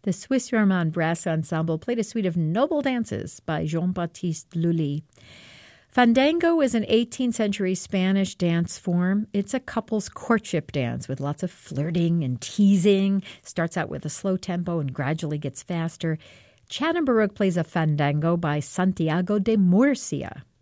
The Swiss Romand Brass Ensemble played a suite of noble dances by Jean-Baptiste Lully. Fandango is an 18th century Spanish dance form. It's a couple's courtship dance with lots of flirting and teasing. Starts out with a slow tempo and gradually gets faster. Chad and Baruch plays a fandango by Santiago de Murcia.